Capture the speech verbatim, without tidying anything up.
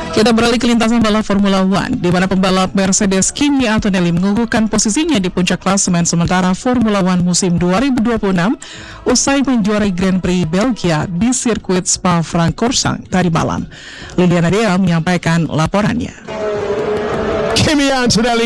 Kita beralih ke lintasan balap Formula One, di mana pembalap Mercedes Kimi Antonelli mengukuhkan posisinya di puncak klasemen sementara Formula One musim dua ribu dua puluh enam usai menjuarai Grand Prix Belgia di sirkuit Spa-Francorchamps tadi malam. Liliana Dea menyampaikan laporannya. Kimi Antonelli